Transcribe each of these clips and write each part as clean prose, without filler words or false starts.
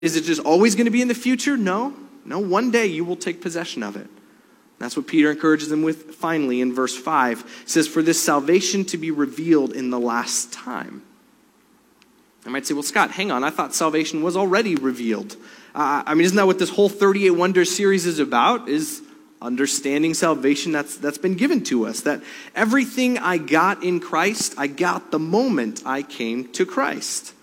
Is it just always going to be in the future? No. No, one day you will take possession of it. That's what Peter encourages them with finally in verse 5. It says, for this salvation to be revealed in the last time. I might say, well, Scott, hang on. I thought salvation was already revealed. Isn't that what this whole 38 Wonders series is about? Is understanding salvation that's been given to us. That everything I got in Christ, I got the moment I came to Christ.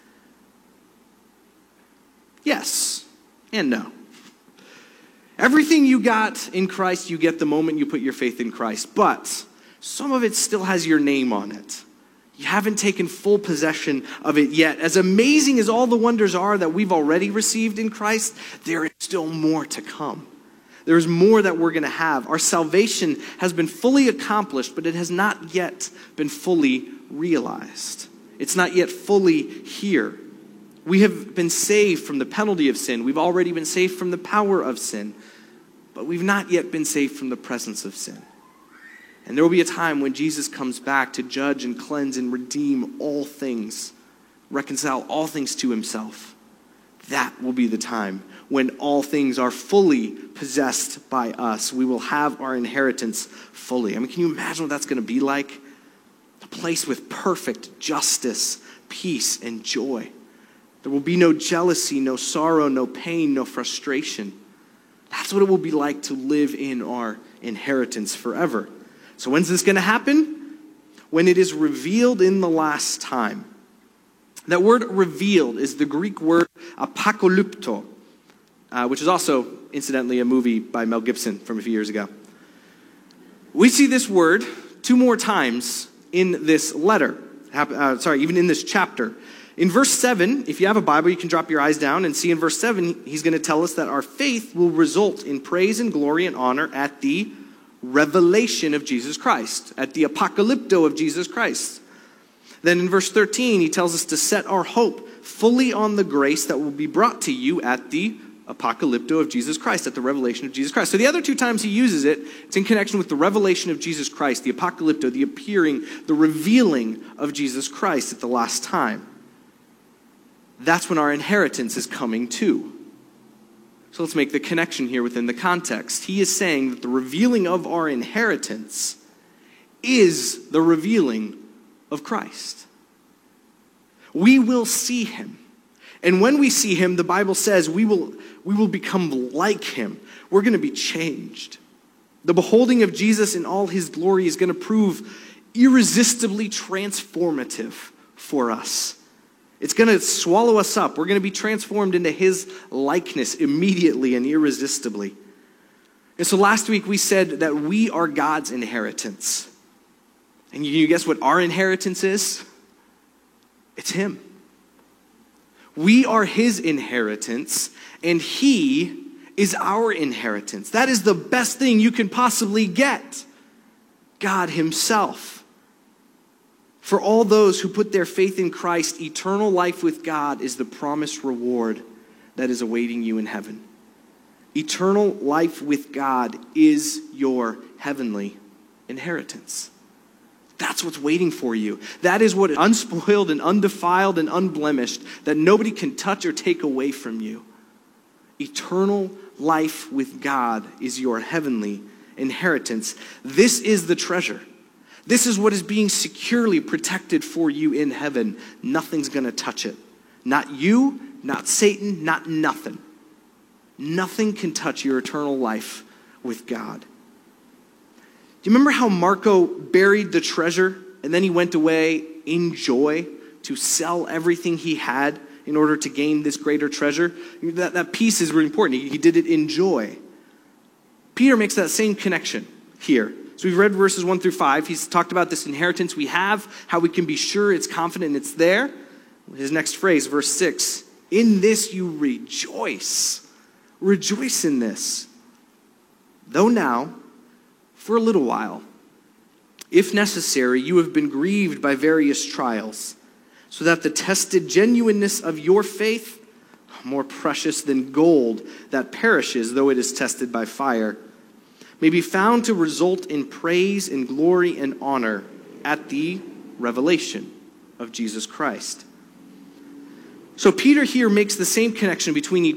Yes and no. Everything you got in Christ, you get the moment you put your faith in Christ. But some of it still has your name on it. You haven't taken full possession of it yet. As amazing as all the wonders are that we've already received in Christ, there is still more to come. There's more that we're going to have. Our salvation has been fully accomplished, but it has not yet been fully realized. It's not yet fully here. We have been saved from the penalty of sin. We've already been saved from the power of sin. But we've not yet been saved from the presence of sin. And there will be a time when Jesus comes back to judge and cleanse and redeem all things, reconcile all things to himself. That will be the time when all things are fully possessed by us. We will have our inheritance fully. Can you imagine what that's going to be like? A place with perfect justice, peace, and joy. There will be no jealousy, no sorrow, no pain, no frustration. That's what it will be like to live in our inheritance forever. So when's this going to happen? When it is revealed in the last time. That word revealed is the Greek word apokalypto, which is also, incidentally, a movie by Mel Gibson from a few years ago. We see this word 2 more times in this letter. Even in this chapter. In verse 7, if you have a Bible, you can drop your eyes down and see in verse 7, he's going to tell us that our faith will result in praise and glory and honor at the revelation of Jesus Christ, at the apokalypto of Jesus Christ. Then in verse 13, he tells us to set our hope fully on the grace that will be brought to you at the apokalypto of Jesus Christ, at the revelation of Jesus Christ. So the other 2 times he uses it, it's in connection with the revelation of Jesus Christ, the apokalypto, the appearing, the revealing of Jesus Christ at the last time. That's when our inheritance is coming too. So let's make the connection here within the context. He is saying that the revealing of our inheritance is the revealing of Christ. We will see him. And when we see him, the Bible says we will become like him. We're going to be changed. The beholding of Jesus in all his glory is going to prove irresistibly transformative for us. It's going to swallow us up. We're going to be transformed into his likeness immediately and irresistibly. And so last week we said that we are God's inheritance. And you guess what our inheritance is? It's him. We are his inheritance, and he is our inheritance. That is the best thing you can possibly get. God himself. For all those who put their faith in Christ, eternal life with God is the promised reward that is awaiting you in heaven. Eternal life with God is your heavenly inheritance. That's what's waiting for you. That is what is unspoiled and undefiled and unblemished, that nobody can touch or take away from you. Eternal life with God is your heavenly inheritance. This is the treasure. This is what is being securely protected for you in heaven. Nothing's going to touch it. Not you, not Satan, not nothing. Nothing can touch your eternal life with God. Do you remember how Marco buried the treasure and then he went away in joy to sell everything he had in order to gain this greater treasure? That piece is really important. He did it in joy. Peter makes that same connection here. So we've read verses 1 through 5. He's talked about this inheritance we have, how we can be sure it's confident it's there. His next phrase, verse 6, in this you rejoice. Rejoice in this. Though now, for a little while, if necessary, you have been grieved by various trials, so that the tested genuineness of your faith, more precious than gold that perishes though it is tested by fire, may be found to result in praise and glory and honor at the revelation of Jesus Christ. So Peter here makes the same connection between